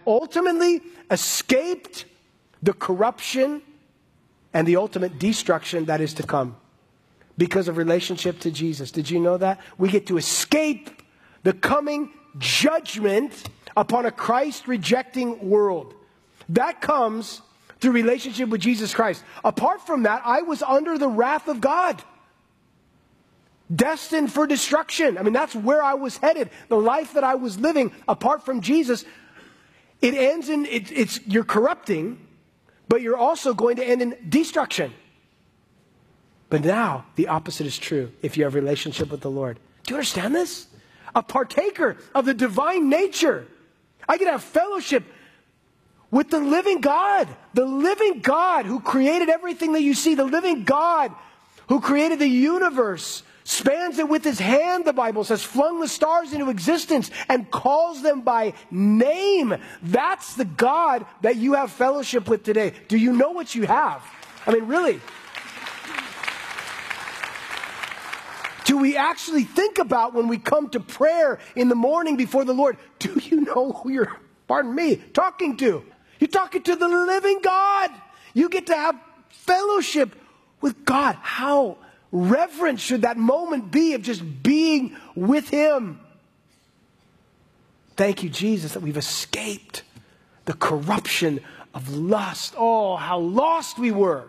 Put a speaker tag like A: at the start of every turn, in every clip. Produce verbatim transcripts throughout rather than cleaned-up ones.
A: ultimately escaped the corruption and the ultimate destruction that is to come because of relationship to Jesus. Did you know that? We get to escape the coming judgment upon a Christ-rejecting world. That comes through relationship with Jesus Christ. Apart from that, I was under the wrath of God, destined for destruction. I mean, that's where I was headed. The life that I was living apart from Jesus, it ends in, it, it's you're corrupting, but you're also going to end in destruction. But now, the opposite is true if you have a relationship with the Lord. Do you understand this? A partaker of the divine nature. I can have fellowship with the living God. The living God who created everything that you see. The living God who created the universe. Spans it with his hand, the Bible says. Flung the stars into existence and calls them by name. That's the God that you have fellowship with today. Do you know what you have? I mean, really. Do we actually think about when we come to prayer in the morning before the Lord? Do you know who you're, pardon me, talking to? You're talking to the living God. You get to have fellowship with God. How reverent should that moment be of just being with Him? Thank you, Jesus, that we've escaped the corruption of lust. Oh, how lost we were.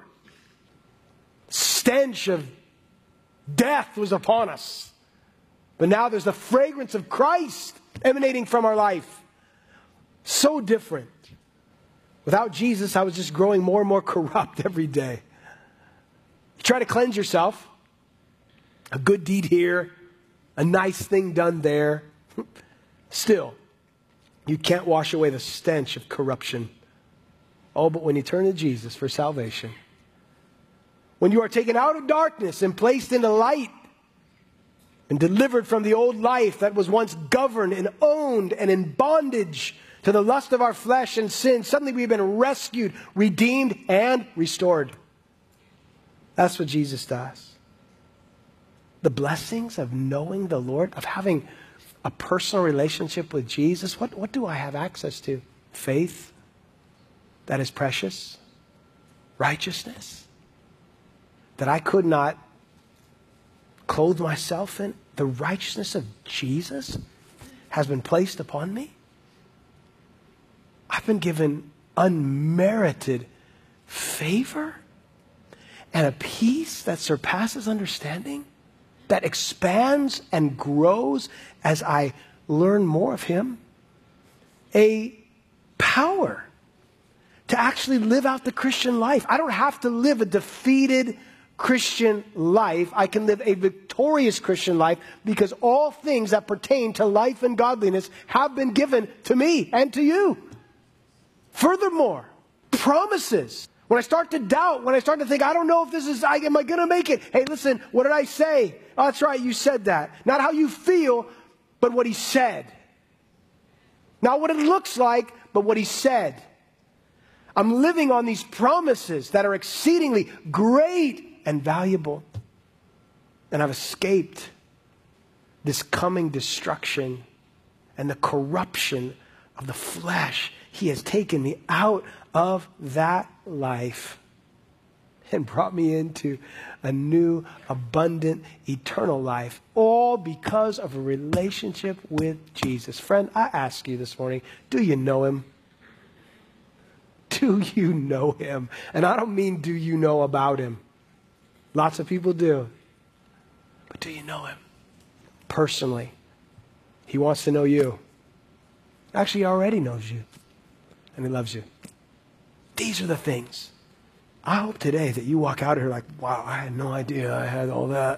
A: Stench of death was upon us. But now there's the fragrance of Christ emanating from our life. So different. Without Jesus, I was just growing more and more corrupt every day. You try to cleanse yourself. A good deed here, a nice thing done there. Still, you can't wash away the stench of corruption. Oh, but when you turn to Jesus for salvation, when you are taken out of darkness and placed into light and delivered from the old life that was once governed and owned and in bondage to the lust of our flesh and sin, suddenly we've been rescued, redeemed, and restored. That's what Jesus does. The blessings of knowing the Lord, of having a personal relationship with Jesus, what, what do I have access to? Faith that is precious, righteousness that I could not clothe myself in. The righteousness of Jesus has been placed upon me. I've been given unmerited favor and a peace that surpasses understanding, that expands and grows as I learn more of Him. A power to actually live out the Christian life. I don't have to live a defeated Christian life. I can live a victorious Christian life because all things that pertain to life and godliness have been given to me and to you. Furthermore, promises. When I start to doubt, when I start to think, I don't know if this is, am I going to make it? Hey, listen, what did I say? Oh, that's right, you said that. Not how you feel, but what He said. Not what it looks like, but what He said. I'm living on these promises that are exceedingly great and valuable. And I've escaped this coming destruction and the corruption of the flesh. He has taken me out of that life and brought me into a new, abundant, eternal life. All because of a relationship with Jesus. Friend, I ask you this morning, do you know Him? Do you know Him? And I don't mean do you know about Him. Lots of people do. But do you know Him? Personally. He wants to know you. Actually, He already knows you. And He loves you. These are the things. I hope today that you walk out of here like, wow, I had no idea I had all that.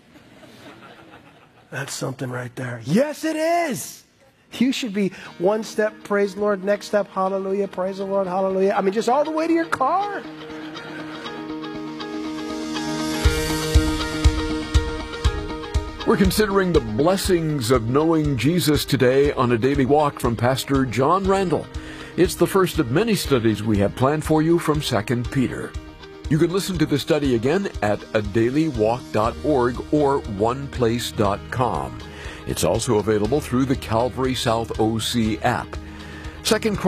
A: That's something right there. Yes, it is. You should be one step, praise the Lord, next step, hallelujah, praise the Lord, hallelujah. I mean, just all the way to your car.
B: We're considering the blessings of knowing Jesus today on A Daily Walk from Pastor John Randall. It's the first of many studies we have planned for you from Second Peter. You can listen to the study again at a daily walk dot org or one place dot com. It's also available through the Calvary South O C app. Second